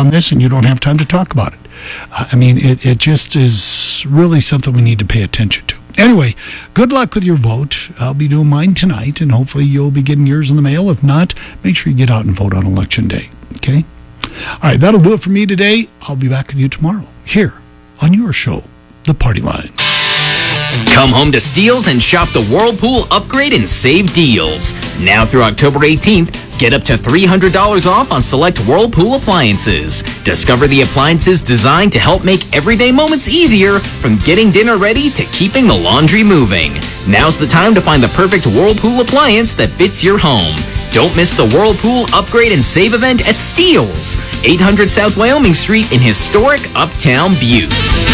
on this and you don't have time to talk about it. I mean, it just is really something we need to pay attention to. Anyway, good luck with your vote. I'll be doing mine tonight, and hopefully you'll be getting yours in the mail. If not, make sure you get out and vote on Election Day. Okay? All right, that'll do it for me today. I'll be back with you tomorrow here on your show, The Party Line. Come home to Steels and shop the Whirlpool Upgrade and Save deals. Now through October 18th, get up to $300 off on select Whirlpool appliances. Discover the appliances designed to help make everyday moments easier, from getting dinner ready to keeping the laundry moving. Now's the time to find the perfect Whirlpool appliance that fits your home. Don't miss the Whirlpool Upgrade and Save event at Steels, 800 South Wyoming Street in historic Uptown Butte.